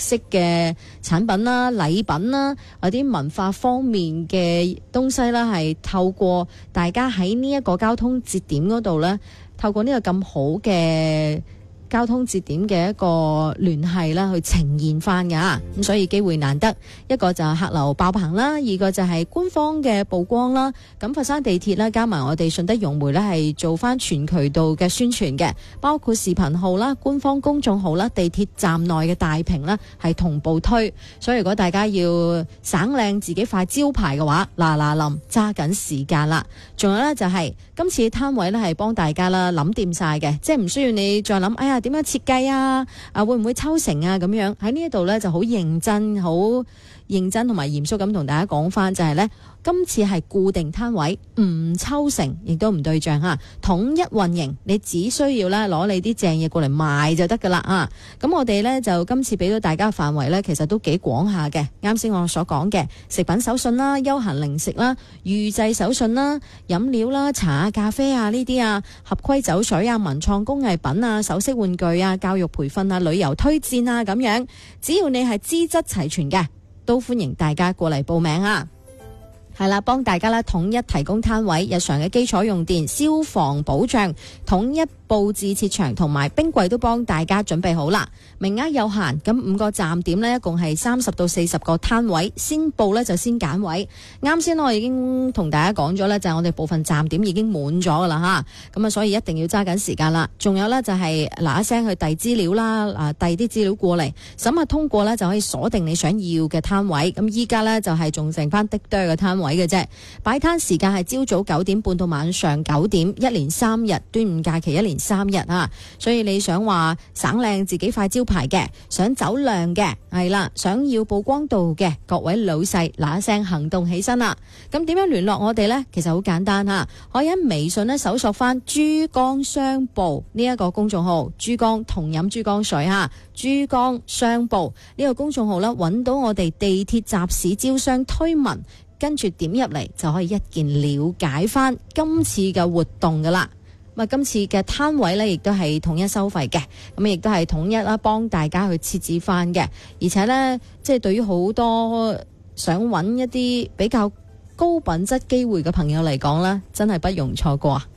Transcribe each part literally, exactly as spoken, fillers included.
色嘅產品啦、禮品啦，或啲文化方面嘅東西啦，係透過大家喺呢一個交通節點嗰度呢，透過呢個咁好嘅交通節點嘅一個聯繫啦，去呈現翻噶，咁所以機會難得，一個就係客流爆棚啦，二個就係官方嘅曝光啦。咁佛山地鐵啦，加埋我哋順德融媒呢，係做翻全渠道嘅宣傳嘅，包括視頻號啦、官方公眾號啦、地鐵站內嘅大屏啦，係同步推。所以如果大家要省靚自己塊招牌嘅話，嗱嗱臨揸緊時間啦。仲有呢，就係、是、今次攤位呢，係幫大家啦諗掂晒嘅，即係唔需要你再諗，哎呀點樣設計啊？啊會唔會抽成啊？咁樣喺呢一度呢，就好認真、好認真同埋嚴肅咁同大家講翻，就係呢：今次係固定攤位，唔抽成，亦都唔對賬嚇，統一運營。你只需要呢攞你啲正嘢過嚟賣就得噶啦啊！咁我哋呢，就今次俾到大家嘅範圍呢，其實都幾廣下嘅。啱先我所講嘅食品手信啦、休閒零食啦、預製手信啦、飲料啦、茶啊、咖啡啊呢啲啊、合規酒水啊、文創工藝品啊、首飾玩具啊、教育培訓啊、旅遊推薦啊咁樣，只要你係資質齊全嘅，都歡迎大家過嚟報名啊！係啦，幫大家咧統一提供攤位、日常嘅基礎用電、消防保障、統一佈置設場同埋冰櫃都幫大家準備好啦。名額有限，咁五個站點呢，一共係三十到四十個攤位，先報呢就先揀位。啱先我已經同大家講咗呢，就係我哋部分站點已經滿咗噶啦吓，咁啊所以一定要揸緊時間啦。仲有呢，就係嗱一聲去遞資料啦，啊遞啲資料過嚟，審核通過呢，就可以鎖定你想要嘅攤位。咁依家呢，就係仲剩翻的多嘅攤位嘅啫。擺攤時間係朝早九點半到晚上九點，一連三日，端午假期一連三日啊！所以你想話省靚自己塊招牌嘅，想走量嘅係啦，想要曝光度嘅各位老細嗱一聲行動起身啦！咁點樣聯絡我哋呢？其實好簡單吓，可以喺微信呢搜索翻珠江商報呢一個公眾號，珠江同飲珠江水吓，珠江商報呢個公眾號呢，揾到我哋地鐵集市招商推文。跟住點入嚟就可以一鍵了解翻今次嘅活動噶啦。咁啊，今次嘅攤位呢，亦都係統一收費嘅，咁亦都係統一啦，幫大家去設置翻嘅。而且呢，即係對於好多想揾一啲比較高品質機會嘅朋友嚟講呢，真係不容錯過啊！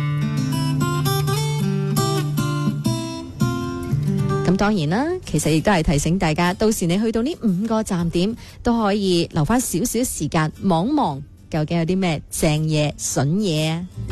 咁當然啦，其實亦都係提醒大家，到時你去到呢五個站點，都可以留翻少少時間望望，究竟有啲咩正嘢、筍嘢啊！